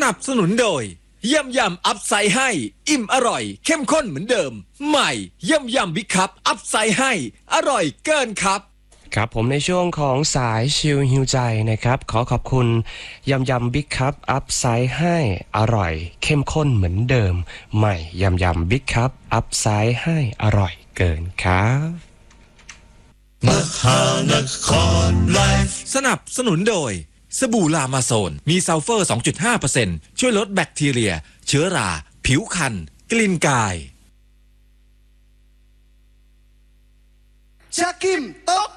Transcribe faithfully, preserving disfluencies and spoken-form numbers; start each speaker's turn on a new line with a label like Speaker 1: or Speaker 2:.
Speaker 1: นับสนุนโดยยำยำอัพไซด์ให้อิ่มอร่อยเข้มข้นเหมือนเดิมใหม่ยำยำบิ๊กคัพอัพไซด์ให้อร่อยเกินครับ
Speaker 2: ครับผมในช่วงของสายชิลฮิวใจนะครับขอขอบคุณยำยำบิ๊กคัพอัพไซด์ให้อร่อยเข้มข้นเหมือนเดิมใหม่ยำยำบิ๊กคัพอัพไซด์ให้อร่อยเกินครับ
Speaker 1: มหานครไลฟ์สนับสนุนโดยสบู่ลามาโซนมีซัลเฟอร์ สองจุดห้าเปอร์เซ็นต์ ช่วยลดแบคทีเรียเชื้อราผิวคันกลิ่นกาย
Speaker 3: ชาคิมโต๊ะ